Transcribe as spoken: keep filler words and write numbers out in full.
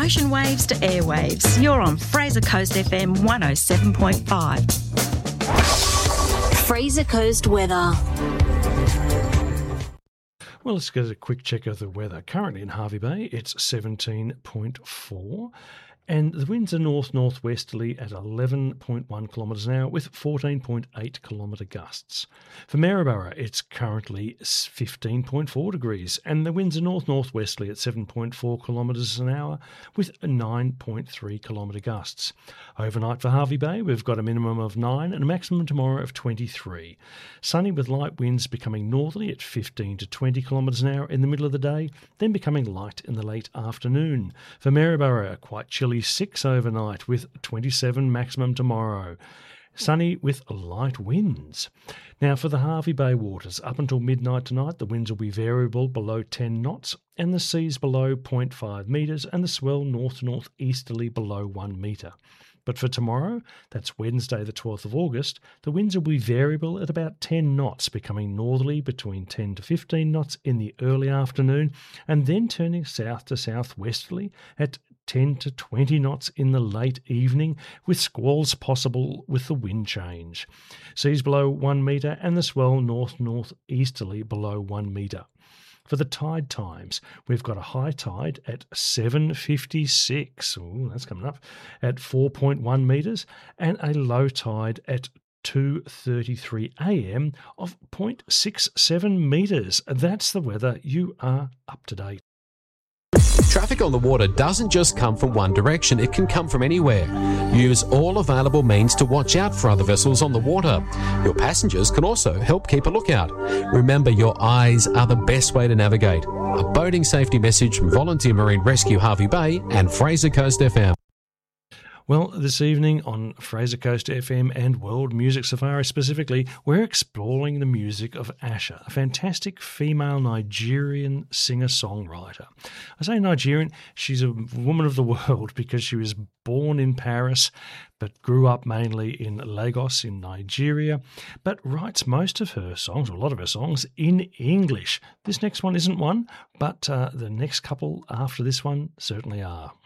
ocean waves to airwaves. You're on Fraser Coast F M one oh seven point five. Fraser Coast weather. Well, let's get a quick check of the weather. Currently in Hervey Bay, it's seventeen point four, and the winds are north-northwesterly at eleven point one kilometres an hour with fourteen point eight kilometre gusts. For Maryborough, it's currently fifteen point four degrees, and the winds are north-northwesterly at seven point four kilometres an hour with nine point three kilometre gusts. Overnight for Hervey Bay, we've got a minimum of nine and a maximum tomorrow of twenty-three. Sunny with light winds becoming northerly at fifteen to twenty kilometres an hour in the middle of the day, then becoming light in the late afternoon. For Maryborough, a quite chilly six overnight with twenty-seven maximum tomorrow. Sunny with light winds. Now for the Hervey Bay waters, up until midnight tonight, the winds will be variable below ten knots and the seas below zero point five metres and the swell north-northeasterly below one metre. But for tomorrow, that's Wednesday the twelfth of August, the winds will be variable at about ten knots, becoming northerly between ten to fifteen knots in the early afternoon and then turning south to southwesterly at ten to twenty knots in the late evening, with squalls possible with the wind change. Seas below one metre and the swell north-northeasterly below one metre. For the tide times, we've got a high tide at seven fifty-six, ooh, that's coming up, at four point one metres, and a low tide at two thirty-three a m of zero point six seven metres. That's the weather. You are up to date. Traffic on the water doesn't just come from one direction, it can come from anywhere. Use all available means to watch out for other vessels on the water. Your passengers can also help keep a lookout. Remember, your eyes are the best way to navigate. A boating safety message from Volunteer Marine Rescue Hervey Bay and Fraser Coast F M. Well, this evening on Fraser Coast F M and World Music Safari specifically, we're exploring the music of Asha, a fantastic female Nigerian singer-songwriter. I say Nigerian, she's a woman of the world because she was born in Paris but grew up mainly in Lagos in Nigeria, but writes most of her songs, or a lot of her songs, in English. This next one isn't one, but uh, the next couple after this one certainly are.